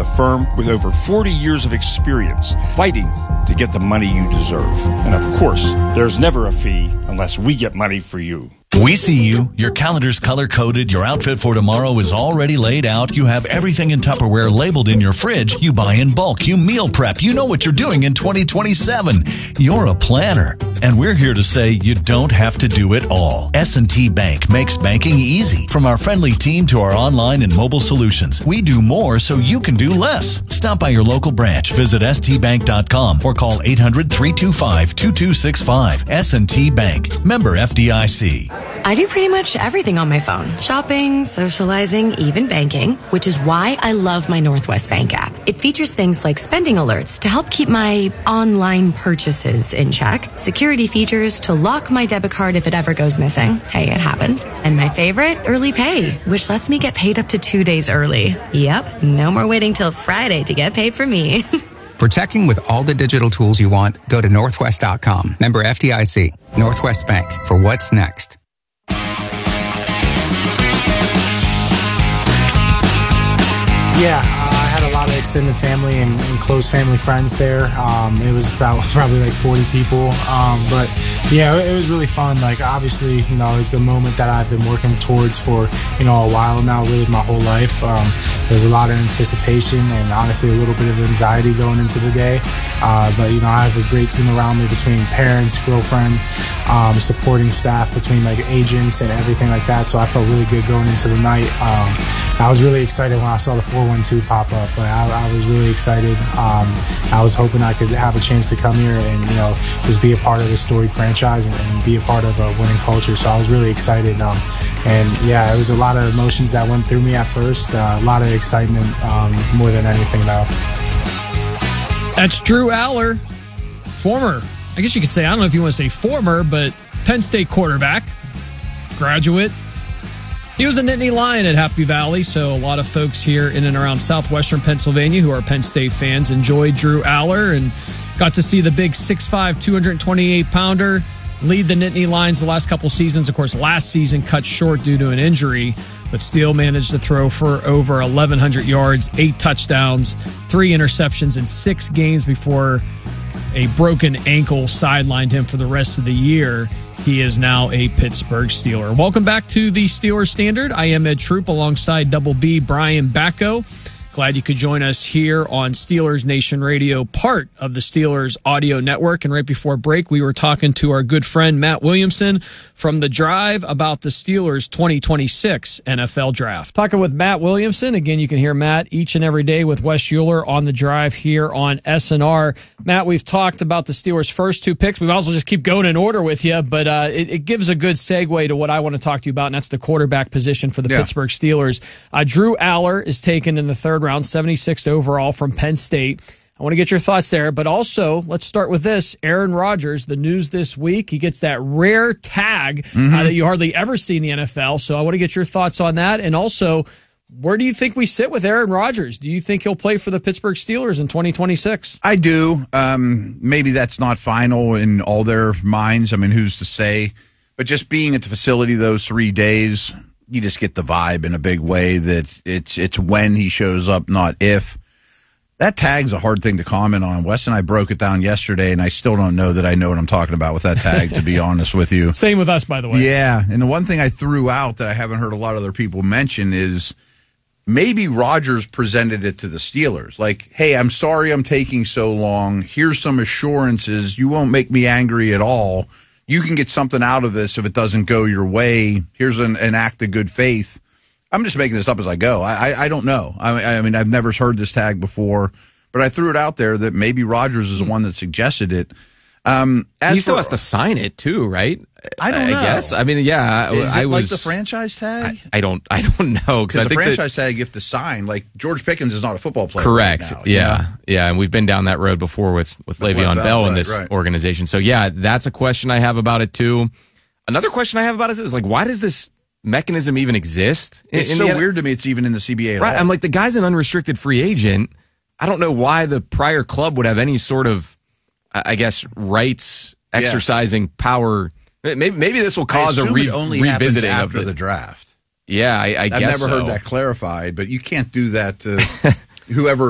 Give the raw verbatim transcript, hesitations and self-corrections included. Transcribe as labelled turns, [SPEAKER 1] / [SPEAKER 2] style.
[SPEAKER 1] a firm with over forty years of experience fighting to get the money you deserve. And of course, there's never a fee unless we get money for you.
[SPEAKER 2] We see you. Your calendar's color-coded. Your outfit for tomorrow is already laid out. You have everything in Tupperware labeled in your fridge. You buy in bulk. You meal prep. You know what you're doing in twenty twenty-seven. You're a planner. And we're here to say you don't have to do it all. S and T Bank makes banking easy. From our friendly team to our online and mobile solutions, we do more so you can do less. Stop by your local branch. Visit S T bank dot com or call eight hundred, three two five, two two six five. S and T Bank. Member F D I C.
[SPEAKER 3] I do pretty much everything on my phone. Shopping, socializing, even banking, which is why I love my Northwest Bank app. It features things like spending alerts to help keep my online purchases in check, security features to lock my debit card if it ever goes missing. Hey, it happens. And my favorite, early pay, which lets me get paid up to two days early. Yep, no more waiting till Friday to get paid for me.
[SPEAKER 4] For checking with all the digital tools you want, go to northwest dot com. Member F D I C. Northwest Bank. For what's next.
[SPEAKER 5] Yeah, I had a lot of extended family and, and close family friends there. Um, it was about probably like forty people. Um, but yeah, it, it was really fun. Like, obviously, you know, it's a moment that I've been working towards for, you know, a while now, really my whole life. Um, there's a lot of anticipation and honestly a little bit of anxiety going into the day. Uh, but, you know, I have a great team around me between parents, girlfriend, um, supporting staff, between like agents and everything like that. So I felt really good going into the night. Um, I was really excited when I saw the four one two pop up. Like, I, I was really excited. Um, I was hoping I could have a chance to come here and, you know, just be a part of this storied franchise and, and be a part of a winning culture. So I was really excited. Um, and yeah, it was a lot of emotions that went through me at first. Uh, a lot of excitement, um, more than anything though.
[SPEAKER 6] That's Drew Aller, former, I guess you could say, I don't know if you want to say former, but Penn State quarterback, graduate. He was a Nittany Lion at Happy Valley, so a lot of folks here in and around southwestern Pennsylvania who are Penn State fans enjoyed Drew Aller and got to see the big six five, two twenty-eight pounder lead the Nittany Lions the last couple seasons. Of course, last season cut short due to an injury, but still managed to throw for over eleven hundred yards, eight touchdowns, three interceptions in six games before a broken ankle sidelined him for the rest of the year. He is now a Pittsburgh Steeler. Welcome back to the Steelers Standard. I am Ed Troop alongside Double B, Brian Bacco. Glad you could join us here on Steelers Nation Radio, part of the Steelers audio network. And right before break, we were talking to our good friend Matt Williamson from The Drive about the Steelers twenty twenty-six N F L Draft. Talking with Matt Williamson. Again, you can hear Matt each and every day with Wes Euler on The Drive here on S N R. Matt, we've talked about the Steelers' first two picks. We might as well just keep going in order with you, but uh, it, it gives a good segue to what I want to talk to you about, and that's the quarterback position for the yeah. Pittsburgh Steelers. Uh, Drew Aller is taken in the third round, seventy-sixth overall from Penn State. I want to get your thoughts there, but also let's start with this. Aaron Rodgers, the news this week, he gets that rare tag mm-hmm. uh, that you hardly ever see in the N F L. So I want to get your thoughts on that. And also, where do you think we sit with Aaron Rodgers? Do you think he'll play for the Pittsburgh Steelers in twenty twenty-six?
[SPEAKER 7] I do. Um, maybe that's not final in all their minds. I mean, who's to say? But just being at the facility those three days, you just get the vibe in a big way that it's it's when he shows up, not if. That tag's a hard thing to comment on. Wes and I broke it down yesterday, and I still don't know that I know what I'm talking about with that tag, to be honest with you.
[SPEAKER 6] Same with us, by the way.
[SPEAKER 7] Yeah, and the one thing I threw out that I haven't heard a lot of other people mention is maybe Rodgers presented it to the Steelers. Like, hey, I'm sorry I'm taking so long. Here's some assurances. You won't make me angry at all. You can get something out of this if it doesn't go your way. Here's an, an act of good faith. I'm just making this up as I go. I I, I don't know. I, I mean, I've never heard this tag before, but I threw it out there that maybe Rodgers is the one that suggested it. Um,
[SPEAKER 8] he still for, has to sign it too, right?
[SPEAKER 7] I don't know.
[SPEAKER 8] I guess. I mean, yeah.
[SPEAKER 7] Is
[SPEAKER 8] I
[SPEAKER 7] it
[SPEAKER 8] was
[SPEAKER 7] like the franchise tag.
[SPEAKER 8] I, I don't. I don't know
[SPEAKER 7] because I the think franchise that, tag you have to sign. Like George Pickens is not a football player.
[SPEAKER 8] Correct.
[SPEAKER 7] Right now,
[SPEAKER 8] yeah.
[SPEAKER 7] know?
[SPEAKER 8] Yeah. And we've been down that road before with with Le'Veon Bell, Bell in
[SPEAKER 7] right,
[SPEAKER 8] this
[SPEAKER 7] right.
[SPEAKER 8] organization. So yeah, that's a question I have about it too. Another question I have about it is like, why does this mechanism even exist?
[SPEAKER 7] In, it's in so the, weird to me. It's even in the C B A. At
[SPEAKER 8] right.
[SPEAKER 7] all.
[SPEAKER 8] I'm like, the guy's an unrestricted free agent. I don't know why the prior club would have any sort of, I guess, rights exercising yeah. power. Maybe maybe this will cause a re-
[SPEAKER 7] only
[SPEAKER 8] revisiting
[SPEAKER 7] after
[SPEAKER 8] of
[SPEAKER 7] the draft.
[SPEAKER 8] Yeah, I, I
[SPEAKER 7] I've
[SPEAKER 8] guess
[SPEAKER 7] never
[SPEAKER 8] so.
[SPEAKER 7] heard that clarified, but you can't do that to whoever